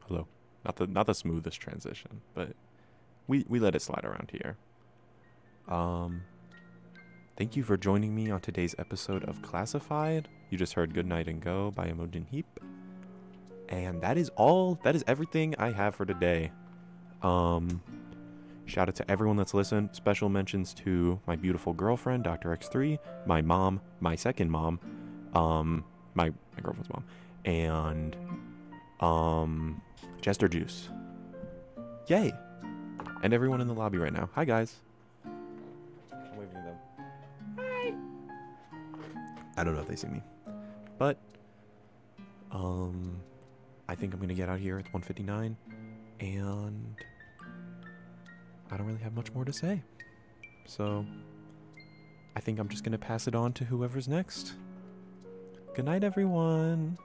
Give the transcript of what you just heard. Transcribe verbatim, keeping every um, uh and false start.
Hello. Not the not the smoothest transition, but we we let it slide around here. Um Thank you for joining me on today's episode of Classified. You just heard Good Night and Go by Imogen Heap. And that is all that is everything I have for today. Um Shout out to everyone that's listened. Special mentions to my beautiful girlfriend, Doctor X three, my mom, my second mom, um, my, my girlfriend's mom, and um, Jester Juice. Yay! And everyone in the lobby right now. Hi, guys. I'm waving to them. Hi! I don't know if they see me. But, um, I think I'm going to get out here. It's one fifty-nine. And I don't really have much more to say. So, I think I'm just going to pass it on to whoever's next. Good night, everyone.